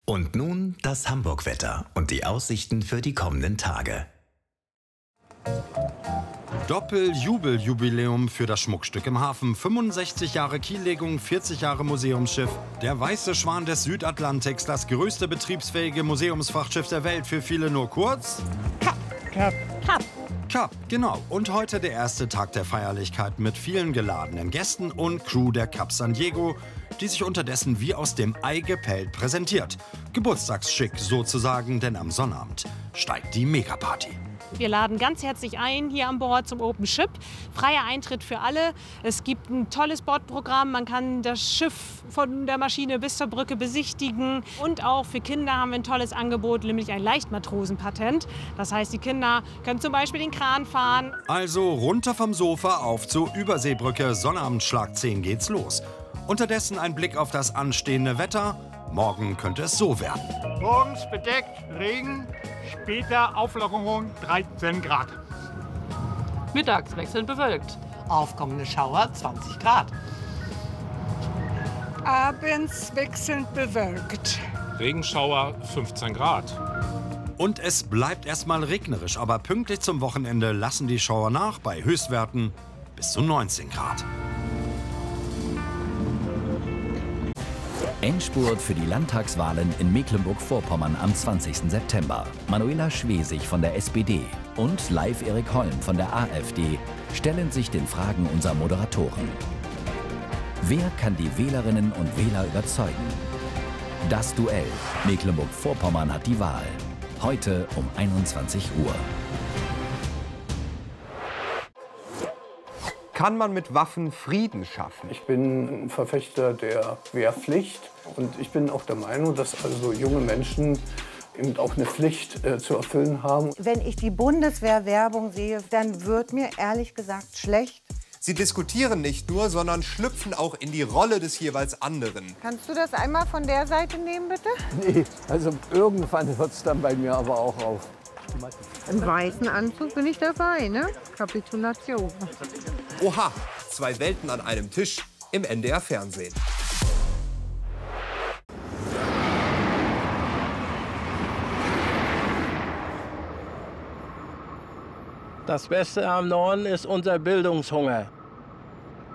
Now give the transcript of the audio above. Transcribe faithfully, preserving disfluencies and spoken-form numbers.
Und nun das Hamburg-Wetter und die Aussichten für die kommenden Tage. Doppel-Jubel-Jubiläum für das Schmuckstück im Hafen. fünfundsechzig Jahre Kiellegung, vierzig Jahre Museumsschiff. Der Weiße Schwan des Südatlantiks, das größte betriebsfähige Museumsfrachtschiff der Welt. Für viele nur kurz. Cup. Cup. Cup. Cup, genau. Und heute der erste Tag der Feierlichkeit mit vielen geladenen Gästen und Crew der Cup San Diego, die sich unterdessen wie aus dem Ei gepellt präsentiert. Geburtstagsschick sozusagen, denn am Sonnabend steigt die Megaparty. Wir laden ganz herzlich ein hier an Bord zum Open Ship. Freier Eintritt für alle. Es gibt ein tolles Bordprogramm. Man kann das Schiff von der Maschine bis zur Brücke besichtigen. Und auch für Kinder haben wir ein tolles Angebot, nämlich ein Leichtmatrosenpatent. Das heißt, die Kinder können zum Beispiel den Kran fahren. Also runter vom Sofa auf zur Überseebrücke. Sonnabend Schlag zehn geht's los. Unterdessen ein Blick auf das anstehende Wetter. Morgen könnte es so werden. Morgens bedeckt, Regen, später Auflockerung dreizehn Grad. Mittags wechselnd bewölkt. Aufkommende Schauer zwanzig Grad. Abends wechselnd bewölkt. Regenschauer fünfzehn Grad. Und es bleibt erstmal regnerisch, aber pünktlich zum Wochenende lassen die Schauer nach bei Höchstwerten bis zu neunzehn Grad. Endspurt für die Landtagswahlen in Mecklenburg-Vorpommern am zwanzigsten September. Manuela Schwesig von der S P D und Live Erik Holm von der A f D stellen sich den Fragen unserer Moderatoren. Wer kann die Wählerinnen und Wähler überzeugen? Das Duell. Mecklenburg-Vorpommern hat die Wahl. Heute um einundzwanzig Uhr. Kann man mit Waffen Frieden schaffen? Ich bin ein Verfechter der Wehrpflicht und ich bin auch der Meinung, dass also junge Menschen eben auch eine Pflicht äh, zu erfüllen haben. Wenn ich die Bundeswehr-Werbung sehe, dann wird mir ehrlich gesagt schlecht. Sie diskutieren nicht nur, sondern schlüpfen auch in die Rolle des jeweils anderen. Kannst du das einmal von der Seite nehmen, bitte? Nee, also irgendwann hört es dann bei mir aber auch auf. Im weißen Anzug bin ich dabei, ne? Kapitulation. Oha, zwei Welten an einem Tisch im N D R-Fernsehen. Das Beste am Norden ist unser Bildungshunger.